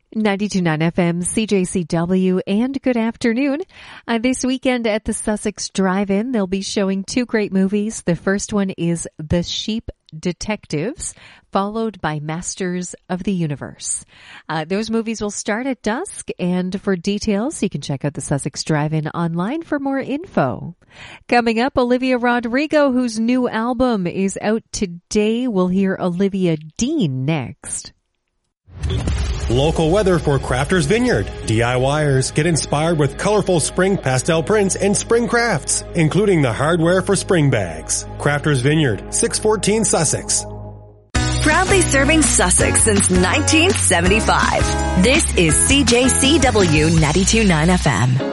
92.9 FM, CJCW, and good afternoon. This weekend at the Sussex Drive-In, they'll be showing two great movies. The first one is The Sheep Detectives, followed by Masters of the Universe. Those movies will start at dusk, and for details, you can check out the Sussex Drive-In online for more info. Coming up, Olivia Rodrigo, whose new album is out today. We'll hear Olivia Dean next. Local weather for Crafters Vineyard. DIYers get inspired with colorful spring pastel prints and spring crafts, including the hardware for spring bags. Crafters Vineyard, 614 Sussex. Proudly serving Sussex since 1975. This is CJCW 92.9 FM.